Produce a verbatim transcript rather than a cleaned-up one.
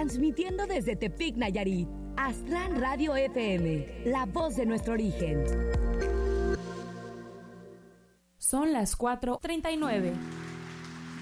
transmitiendo desde Tepic, Nayarit. Astran Radio F M, la voz de nuestro origen. Son las cuatro treinta y nueve.